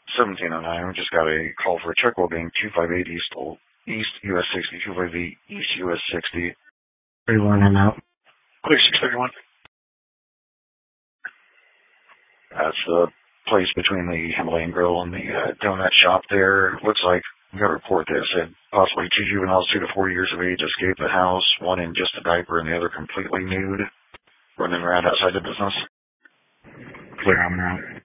1709. We just got a call for a check well being 258 East US 60, 258 East US 60. 31 and out. Clear 631. That's the place between the Himalayan Grill and the donut shop there. Looks like we got a report that said possibly 2 juveniles, 2 to 4 years of age, escaped the house, one in just a diaper and the other completely nude, running around outside the business. Clear, I'm out.